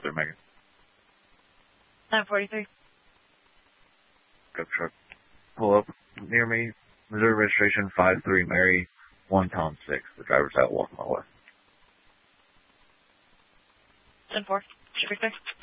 there, Megan. 943. Go truck. Pull up near me. Missouri registration 53 Mary 1 Tom 6. The driver's out walking my way. 10-4. Should be fixed.